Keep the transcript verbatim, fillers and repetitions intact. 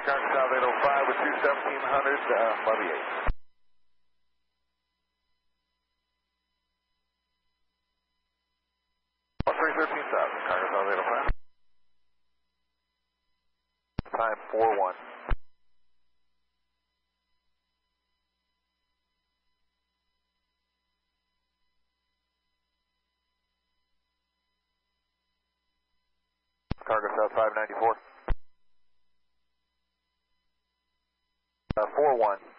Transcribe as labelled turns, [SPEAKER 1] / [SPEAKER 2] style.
[SPEAKER 1] Cargo South eight oh five with two seventeen hundred, uh, Levy eight. one three thirteen thousand, Cargo South eight oh five. Time four one. Cargo South five ninety-four. Uh, four one.